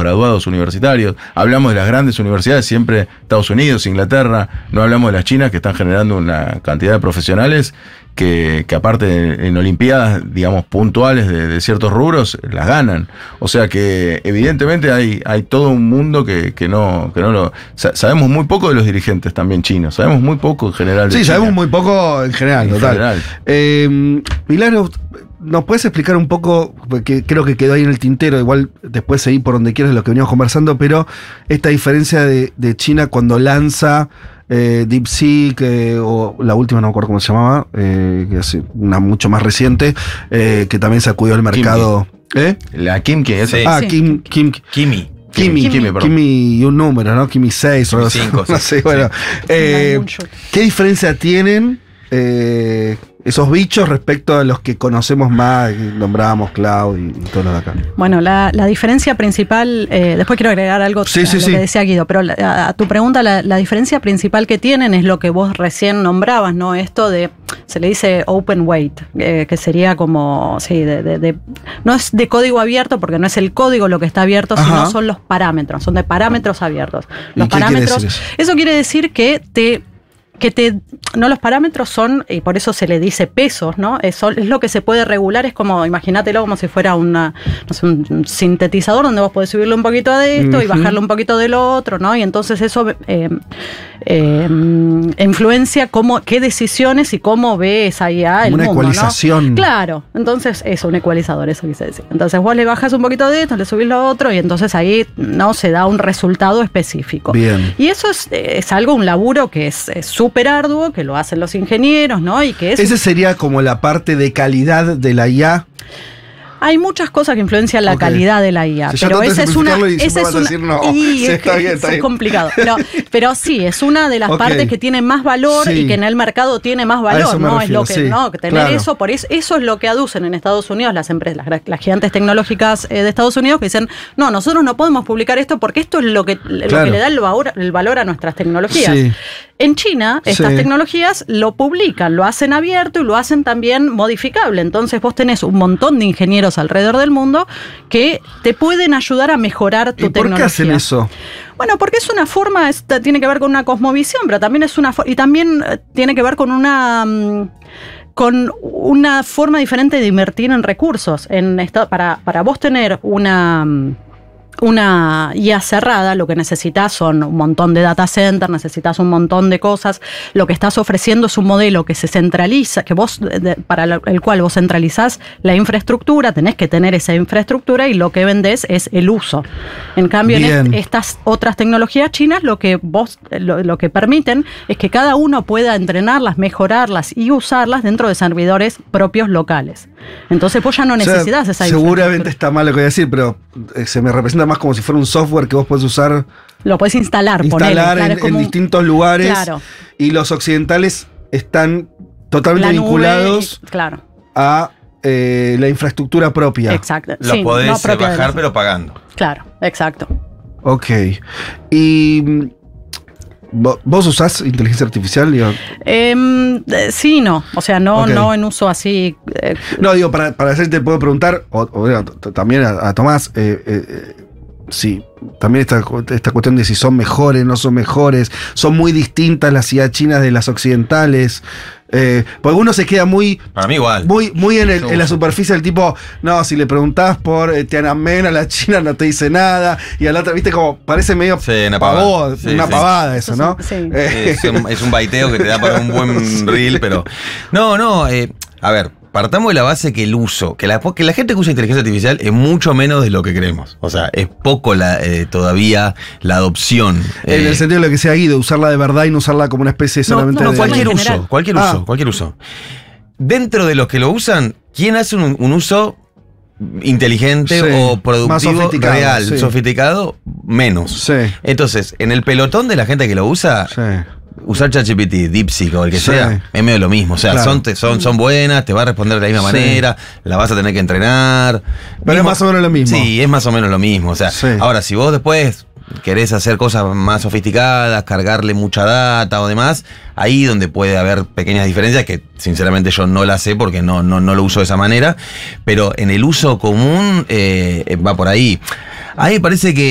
graduados universitarios. Hablamos de las grandes universidades, siempre Estados Unidos, Inglaterra, no hablamos de las chinas que están generando una cantidad de profesionales que aparte en olimpiadas, digamos, puntuales de ciertos rubros, las ganan. O sea que evidentemente hay todo un mundo que no lo... Sabemos muy poco de los dirigentes también chinos, sabemos muy poco en general de Sí, China. sabemos muy poco en general, total. Milagro, ¿nos puedes explicar un poco, porque creo que quedó ahí en el tintero, igual después seguí por donde quieras lo que veníamos conversando, pero esta diferencia de China cuando lanza DeepSeek, o la última no me acuerdo cómo se llamaba, que es una mucho más reciente, que también sacudió el mercado. La Kimki, esa. Sí. Kimi, perdón. Kimi y un número, ¿no? Kimi 6 o 5, no sé, bueno. ¿Qué diferencia tienen esos bichos respecto a los que conocemos más, nombrábamos Cloud y todos los de acá? Bueno, la diferencia principal, después quiero agregar algo a lo que decía Guido, pero a tu pregunta, la diferencia principal que tienen es lo que vos recién nombrabas, ¿no? Esto de, se le dice open weight, que sería como, sí, no es de código abierto, porque no es el código lo que está abierto, sino son los parámetros, son de parámetros abiertos. Los parámetros, eso quiere decir que no, los parámetros son, y por eso se le dice pesos, ¿no? Es lo que se puede regular, es como, imagínatelo como si fuera un sintetizador donde vos podés subirle un poquito de esto y bajarle un poquito de lo otro, ¿no? Y entonces eso influencia qué decisiones y cómo ve esa IA el mundo, ecualización. ¿no? Claro, entonces eso, un ecualizador, eso quise decir. Entonces vos le bajás un poquito de esto, le subís lo otro y entonces ahí no se da un resultado específico. Bien. Y eso es algo, un laburo que es súper arduo, que lo hacen los ingenieros, ¿no? Y que ese sería como la parte de calidad de la IA. Hay muchas cosas que influencian la calidad de la IA, si pero esa es una... Está bien. Es complicado, pero sí, es una de las partes que tiene más valor y que en el mercado tiene más valor, ¿no? Es lo que, tener eso, por eso es lo que aducen en Estados Unidos las empresas, las gigantes tecnológicas de Estados Unidos, que dicen, no, nosotros no podemos publicar esto porque esto es lo que le da el valor a nuestras tecnologías. Sí. En China, estas tecnologías lo publican, lo hacen abierto y lo hacen también modificable. Entonces vos tenés un montón de ingenieros alrededor del mundo que te pueden ayudar a mejorar tu tecnología. ¿Por qué hacen eso? Bueno, porque es una forma, tiene que ver con una cosmovisión, pero también es y también tiene que ver con una forma diferente de invertir en recursos. Para vos tener una IA cerrada, lo que necesitas son un montón de data center, necesitas un montón de cosas. Lo que estás ofreciendo es un modelo que se centraliza, que para el cual vos centralizás la infraestructura, tenés que tener esa infraestructura y lo que vendés es el uso. En cambio, en estas otras tecnologías chinas, lo que permiten es que cada uno pueda entrenarlas, mejorarlas y usarlas dentro de servidores propios locales. Entonces vos ya no necesitas esa infraestructura. Seguramente está mal lo que voy a decir, pero se me representa más como si fuera un software que vos podés usar. Lo podés instalar en distintos lugares. Claro. Y los occidentales están totalmente vinculados a la infraestructura propia. Exacto. Lo podés bajar, pero pagando. Claro, exacto. Ok. Y ¿vos usás inteligencia artificial? Sí, no. O sea, no en uso así. No, digo, para hacerte puedo preguntar, también a Tomás, sí, también esta cuestión de si son mejores, no son mejores, son muy distintas las IA chinas de las occidentales. Porque uno se queda para mí igual. muy en la superficie del tipo, no, si le preguntás por Tiananmen a la China no te dice nada, y a la otra, viste, como parece medio una pavada eso, ¿no? Sí. Es un baiteo que te da para un buen reel, pero a ver, partamos de la base que el uso, que la gente que usa inteligencia artificial es mucho menos de lo que creemos. O sea, es poco todavía la adopción. En el sentido de lo que se ha ido, usarla de verdad y no usarla como una especie solamente de... Cualquier uso. Dentro de los que lo usan, ¿quién hace un uso inteligente o productivo, real, sofisticado? Menos. Sí. Entonces, en el pelotón de la gente que lo usa... Usar ChatGPT, DeepSeek o el que sea, es medio lo mismo. O sea, son buenas, te va a responder de la misma manera, la vas a tener que entrenar. Pero es más o menos lo mismo. Sí, es más o menos lo mismo. O sea, ahora, si vos después querés hacer cosas más sofisticadas, cargarle mucha data o demás, ahí donde puede haber pequeñas diferencias que sinceramente yo no las sé porque no lo uso de esa manera. Pero en el uso común va por ahí. A mí me parece que